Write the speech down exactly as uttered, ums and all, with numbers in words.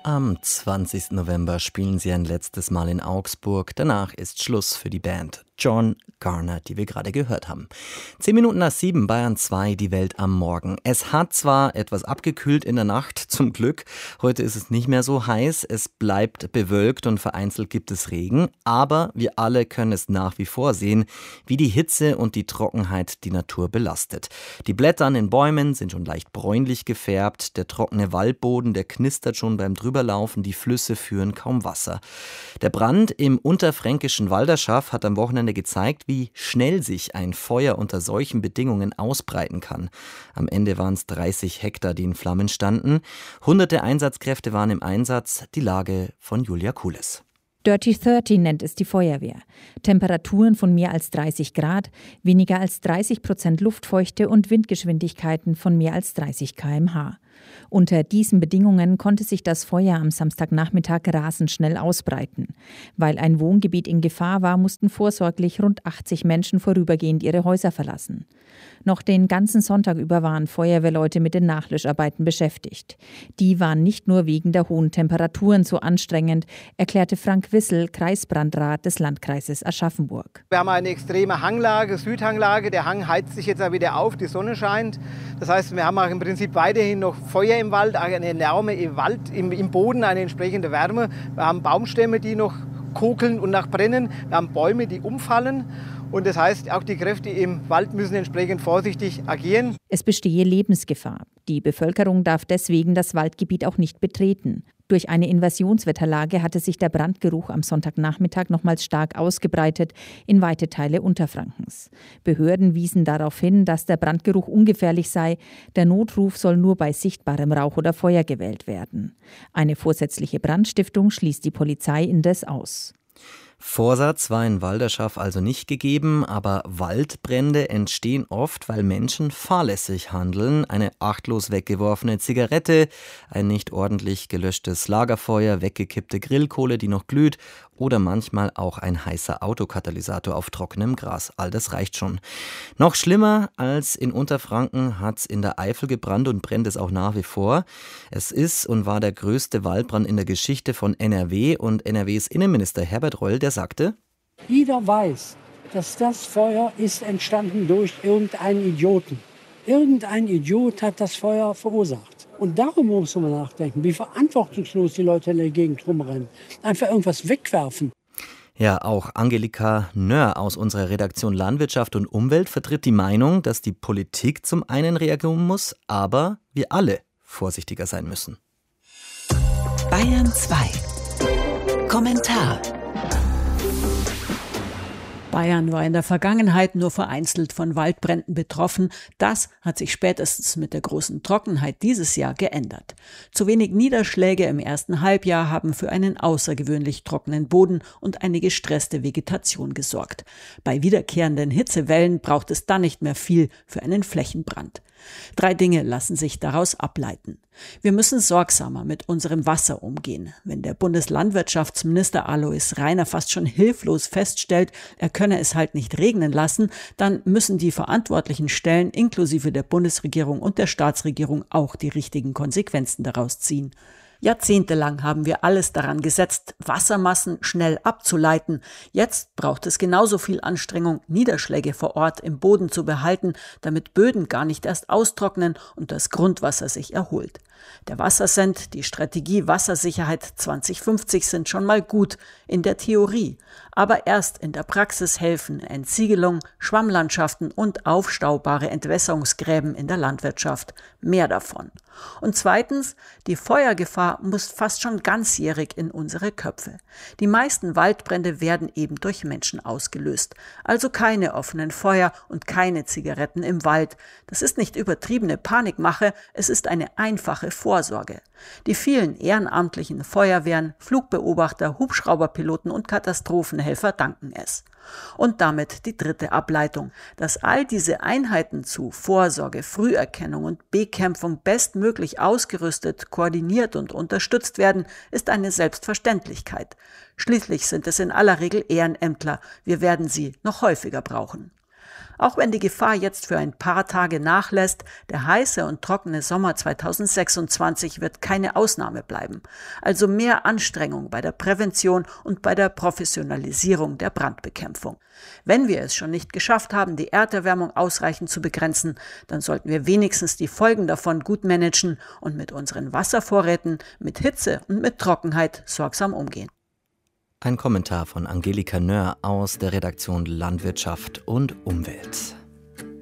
Am zwanzigsten November spielen sie ein letztes Mal in Augsburg. Danach ist Schluss für die Band John Garner, die wir gerade gehört haben. Zehn Minuten nach sieben, Bayern zwei, die Welt am Morgen. Es hat zwar etwas abgekühlt in der Nacht, zum Glück. Heute ist es nicht mehr so heiß. Es bleibt bewölkt und vereinzelt gibt es Regen. Aber wir alle können es nach wie vor sehen, wie die Hitze und die Trockenheit die Natur belastet. Die Blätter an den Bäumen sind schon leicht bräunlich gefärbt. Der trockene Waldboden, der knistert schon beim Drüberlaufen. Die Flüsse führen kaum Wasser. Der Brand im unterfränkischen Walderschaff hat am Wochenende gezeigt, wie schnell sich ein Feuer unter solchen Bedingungen ausbreiten kann. Am Ende waren es dreißig Hektar, die in Flammen standen. Hunderte Einsatzkräfte waren im Einsatz. Die Lage von Julia Kules. Dirty dreißig nennt es die Feuerwehr. Temperaturen von mehr als dreißig Grad, weniger als dreißig Prozent Luftfeuchte und Windgeschwindigkeiten von mehr als dreißig Kilometer pro Stunde. Unter diesen Bedingungen konnte sich das Feuer am Samstagnachmittag rasend schnell ausbreiten. Weil ein Wohngebiet in Gefahr war, mussten vorsorglich rund achtzig Menschen vorübergehend ihre Häuser verlassen. Noch den ganzen Sonntag über waren Feuerwehrleute mit den Nachlöscharbeiten beschäftigt. Die waren nicht nur wegen der hohen Temperaturen so anstrengend, erklärte Frank Wissel, Kreisbrandrat des Landkreises Aschaffenburg. Wir haben eine extreme Hanglage, Südhanglage. Der Hang heizt sich jetzt auch wieder auf, die Sonne scheint. Das heißt, wir haben auch im Prinzip weiterhin noch Feuer im Wald, eine enorme im Wald, im, im Boden eine entsprechende Wärme. Wir haben Baumstämme, die noch kokeln und noch brennen. Wir haben Bäume, die umfallen. Und das heißt, auch die Kräfte im Wald müssen entsprechend vorsichtig agieren. Es bestehe Lebensgefahr. Die Bevölkerung darf deswegen das Waldgebiet auch nicht betreten. Durch eine Invasionswetterlage hatte sich der Brandgeruch am Sonntagnachmittag nochmals stark ausgebreitet in weite Teile Unterfrankens. Behörden wiesen darauf hin, dass der Brandgeruch ungefährlich sei. Der Notruf soll nur bei sichtbarem Rauch oder Feuer gewählt werden. Eine vorsätzliche Brandstiftung schließt die Polizei indes aus. Vorsatz war in Walderschaff also nicht gegeben, aber Waldbrände entstehen oft, weil Menschen fahrlässig handeln. Eine achtlos weggeworfene Zigarette, ein nicht ordentlich gelöschtes Lagerfeuer, weggekippte Grillkohle, die noch glüht, oder manchmal auch ein heißer Autokatalysator auf trockenem Gras. All das reicht schon. Noch schlimmer als in Unterfranken hat's in der Eifel gebrannt und brennt es auch nach wie vor. Es ist und war der größte Waldbrand in der Geschichte von N R W, und N R Ws Innenminister Herbert Reul, der sagte: Jeder weiß, dass das Feuer ist entstanden durch irgendeinen Idioten. Irgendein Idiot hat das Feuer verursacht. Und darüber muss man nachdenken, wie verantwortungslos die Leute in der Gegend rumrennen. Einfach irgendwas wegwerfen. Ja, auch Angelika Nöhr aus unserer Redaktion Landwirtschaft und Umwelt vertritt die Meinung, dass die Politik zum einen reagieren muss, aber wir alle vorsichtiger sein müssen. Bayern zwei. Kommentar. Bayern war in der Vergangenheit nur vereinzelt von Waldbränden betroffen. Das hat sich spätestens mit der großen Trockenheit dieses Jahr geändert. Zu wenig Niederschläge im ersten Halbjahr haben für einen außergewöhnlich trockenen Boden und eine gestresste Vegetation gesorgt. Bei wiederkehrenden Hitzewellen braucht es dann nicht mehr viel für einen Flächenbrand. Drei Dinge lassen sich daraus ableiten. Wir müssen sorgsamer mit unserem Wasser umgehen. Wenn der Bundeslandwirtschaftsminister Alois Rainer fast schon hilflos feststellt, er könne es halt nicht regnen lassen, dann müssen die verantwortlichen Stellen inklusive der Bundesregierung und der Staatsregierung auch die richtigen Konsequenzen daraus ziehen. Jahrzehntelang haben wir alles daran gesetzt, Wassermassen schnell abzuleiten. Jetzt braucht es genauso viel Anstrengung, Niederschläge vor Ort im Boden zu behalten, damit Böden gar nicht erst austrocknen und das Grundwasser sich erholt. Der Wassersend, die Strategie Wassersicherheit zwanzig fünfzig sind schon mal gut in der Theorie. Aber erst in der Praxis helfen Entsiegelung, Schwammlandschaften und aufstaubare Entwässerungsgräben in der Landwirtschaft. Mehr davon. Und zweitens, die Feuergefahr muss fast schon ganzjährig in unsere Köpfe. Die meisten Waldbrände werden eben durch Menschen ausgelöst. Also keine offenen Feuer und keine Zigaretten im Wald. Das ist nicht übertriebene Panikmache, es ist eine einfache Vorsorge. Die vielen ehrenamtlichen Feuerwehren, Flugbeobachter, Hubschrauberpiloten und Katastrophenhelfer danken es. Und damit die dritte Ableitung, dass all diese Einheiten zu Vorsorge, Früherkennung und Bekämpfung bestmöglich ausgerüstet, koordiniert und unterstützt werden, ist eine Selbstverständlichkeit. Schließlich sind es in aller Regel Ehrenämtler. Wir werden sie noch häufiger brauchen. Auch wenn die Gefahr jetzt für ein paar Tage nachlässt, der heiße und trockene Sommer zweitausendsechsundzwanzig wird keine Ausnahme bleiben. Also mehr Anstrengung bei der Prävention und bei der Professionalisierung der Brandbekämpfung. Wenn wir es schon nicht geschafft haben, die Erderwärmung ausreichend zu begrenzen, dann sollten wir wenigstens die Folgen davon gut managen und mit unseren Wasservorräten, mit Hitze und mit Trockenheit sorgsam umgehen. Ein Kommentar von Angelika Nöhr aus der Redaktion Landwirtschaft und Umwelt.